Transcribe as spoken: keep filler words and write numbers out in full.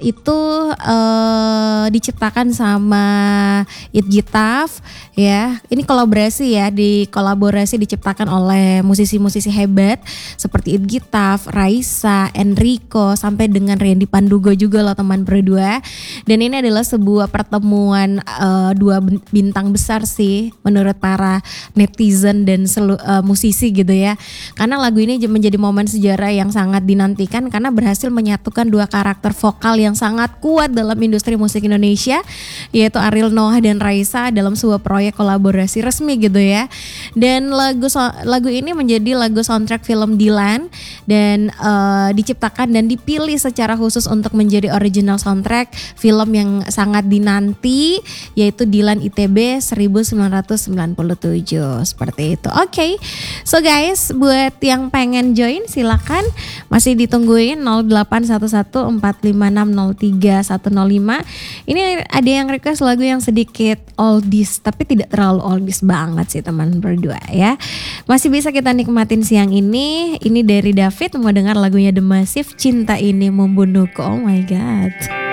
itu uh, diciptakan sama It Gitaf ya. Ini kolaborasi ya, di kolaborasi diciptakan oleh musisi-musisi hebat seperti It Gitaf, Raisa, Enrico sampai dengan Randy Pandugo juga loh teman berdua. Dan ini adalah sebuah pertemuan uh, dua bintang besar sih menurut para netizen dan selu, uh, musisi gitu ya. Karena lagu ini menjadi momen sejarah yang sangat dinantikan karena berhasil menyatukan dua karakter vokal yang sangat kuat dalam industri musik Indonesia, yaitu Ariel Noah dan Raisa dalam sebuah proyek kolaborasi resmi gitu ya. Dan lagu lagu ini menjadi lagu soundtrack film Dilan dan uh, diciptakan dan dipilih secara khusus untuk menjadi original soundtrack film yang sangat dinanti, yaitu Dilan I T B seribu sembilan ratus sembilan puluh tujuh. Seperti itu. Oke. Okay. So guys, buat yang pengen join silakan, masih ditungguin nol delapan satu satu empat lima enam nol tiga satu nol lima. Ini ada yang request lagu yang sedikit oldies tapi tidak terlalu oldies banget sih teman berdua ya. Masih bisa kita nikmatin siang ini. Ini dari David, mau dengar lagunya The Massive, Cinta Ini Membunuhku. Oh my god.